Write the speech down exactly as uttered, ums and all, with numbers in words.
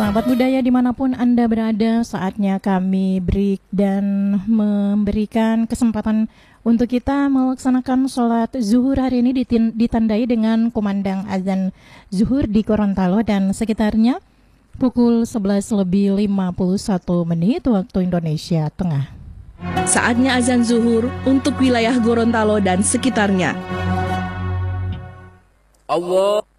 Sahabat budaya dimanapun Anda berada, saatnya kami break dan memberikan kesempatan untuk kita melaksanakan sholat zuhur hari ini ditandai dengan kumandang azan zuhur di Gorontalo dan sekitarnya pukul sebelas lebih lima puluh satu menit waktu Indonesia Tengah. Saatnya azan zuhur untuk wilayah Gorontalo dan sekitarnya. Allah